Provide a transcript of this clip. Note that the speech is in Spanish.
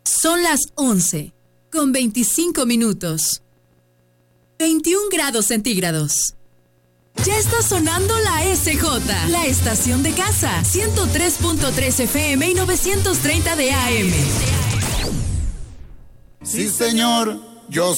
Son las 11:25. 21 grados centígrados. Ya está sonando la SJ, la estación de casa, 103.3 FM y 930 de AM. Sí, señor, yo